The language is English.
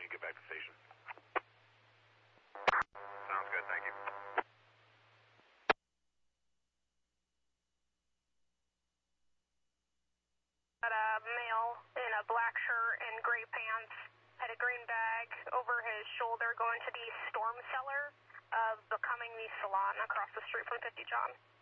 you get back to station. Sounds good, thank you. A male in a black shirt and gray pants, had a green bag over his shoulder going to the storm cellar of Becoming the Salon across the street from 50 John.